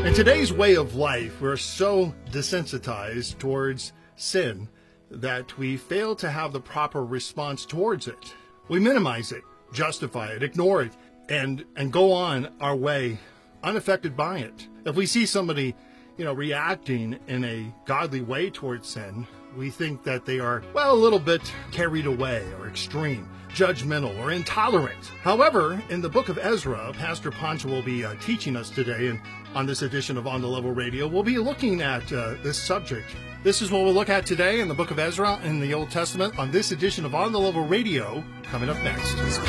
In today's way of life, we're so desensitized towards sin that we fail to have the proper response towards it. We minimize it, justify it, ignore it, and go on our way unaffected by it. If we see somebody, reacting in a godly way towards sin, we think that they are, a little bit carried away or extreme, judgmental or intolerant. However, in the book of Ezra, Pastor Pancho will be teaching us today, and on this edition of On the Level Radio, we'll be looking at this subject. This is what we'll look at today in the book of Ezra in the Old Testament on this edition of On the Level Radio, coming up next.